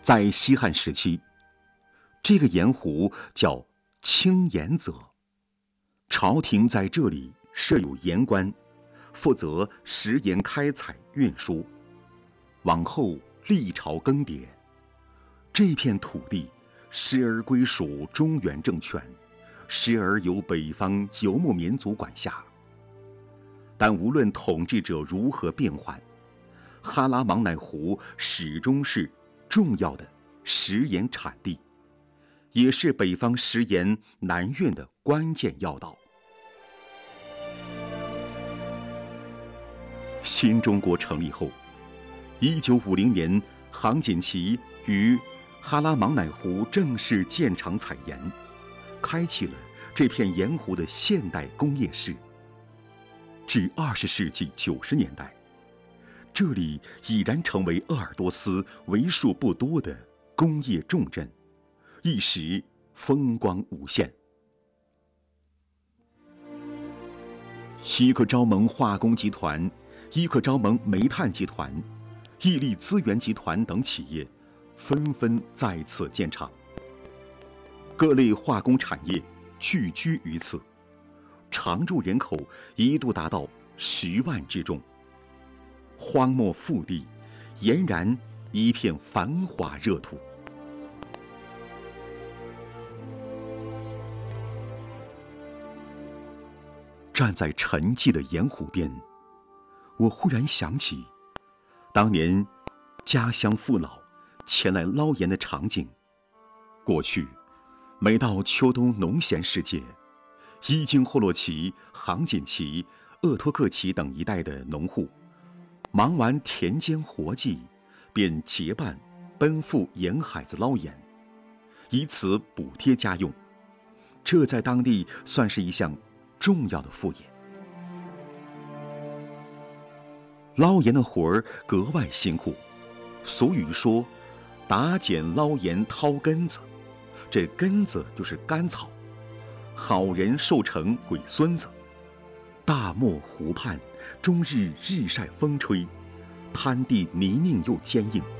在西汉时期，这个盐湖叫青盐泽，朝廷在这里设有盐官，负责食盐开采运输。往后历朝更迭，这片土地时而归属中原政权，时而由北方游牧民族管辖。但无论统治者如何变换，哈拉芒乃湖始终是重要的食盐产地，也是北方食盐南运的关键要道。新中国成立后，1950年，杭锦旗于哈拉芒乃湖正式建厂采盐，开启了这片盐湖的现代工业史。至20世纪90年代，这里已然成为鄂尔多斯为数不多的工业重镇，一时风光无限。伊克昭盟化工集团、伊克昭盟煤炭集团、毅力资源集团等企业纷纷在此建厂，各类化工产业聚居于此，常住人口一度达到10万之众。荒漠腹地俨然一片繁华热土。站在沉寂的盐湖边，我忽然想起当年家乡父老前来捞盐的场景。过去每到秋冬农闲时节，伊京霍洛旗、杭锦旗、鄂托克旗等一带的农户忙完田间活计，便结伴奔赴盐海子捞盐，以此补贴家用。这在当地算是一项重要的副业。捞盐的活儿格外辛苦，俗语说打捡捞盐掏根子，这根子就是干草，好人受成鬼孙子。大漠湖畔终日日晒风吹，滩地泥泞又坚硬，